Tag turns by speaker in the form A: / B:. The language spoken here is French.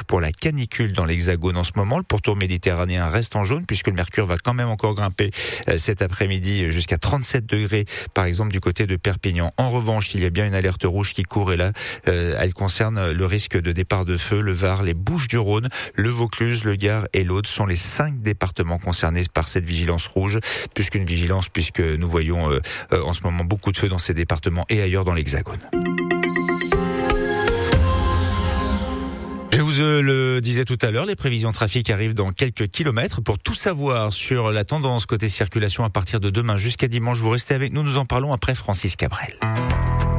A: pour la canicule dans l'Hexagone en ce moment. Le pourtour méditerranéen reste en jaune puisque le mercure va quand même encore grimper cet après-midi jusqu'à 37 degrés, par exemple du côté de Perpignan. En revanche, il y a bien une alerte rouge qui court et là, elle concerne le risque de départ de feu. Le Var, les Bouches-du-Rhône, le Vaucluse, le Gard et l'Aude sont les 5 départements concernés par cette vigilance rouge, plus qu'une vigilance puisque nous voyons en ce moment beaucoup de feux dans ces départements et ailleurs dans l'Hexagone. Je vous le disais tout à l'heure, les prévisions trafic arrivent dans quelques kilomètres. Pour tout savoir sur la tendance côté circulation à partir de demain jusqu'à dimanche, vous restez avec nous. Nous en parlons après Francis Cabrel.